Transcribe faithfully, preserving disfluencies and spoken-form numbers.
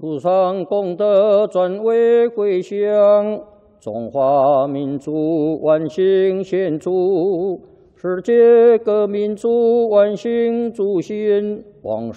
菩萨功德转为归乡，中华民族万幸献祝，世界各民族万幸祝新。往